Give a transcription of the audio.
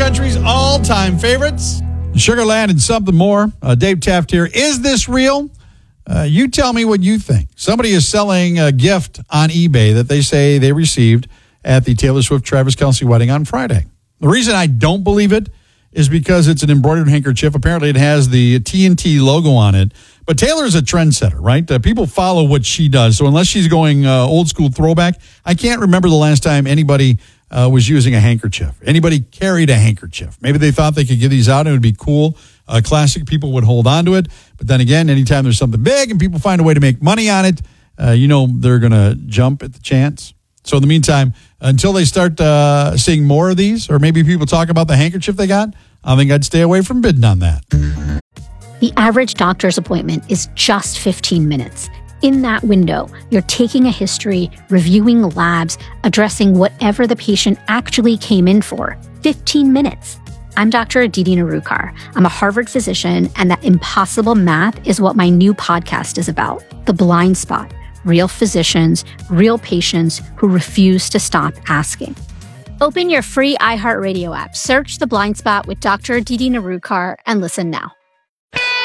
country's all-time favorites, Sugarland and something more. Dave Taft here. Is this real? You tell me what you think. Somebody is selling a gift on eBay that they say they received at the Taylor Swift-Travis Kelce wedding on Friday. The reason I don't believe it is because it's an embroidered handkerchief. Apparently, it has the TNT logo on it. But Taylor's a trendsetter, right? People follow what she does. So unless she's going old school throwback, I can't remember the last time anybody was using a handkerchief. Anybody carried a handkerchief. Maybe they thought they could give these out and it would be cool. Classic people would hold on to it. But then again, anytime there's something big and people find a way to make money on it, they're going to jump at the chance. So in the meantime, until they start seeing more of these, or maybe people talk about the handkerchief they got, I think I'd stay away from bidding on that. The average doctor's appointment is just 15 minutes. In that window, you're taking a history, reviewing labs, addressing whatever the patient actually came in for. 15 minutes. I'm Dr. Aditi Narukar. I'm a Harvard physician, and that impossible math is what my new podcast is about. The Blind Spot. Real physicians, real patients who refuse to stop asking. Open your free iHeartRadio app, search The Blind Spot with Dr. Aditi Narukar, and listen now.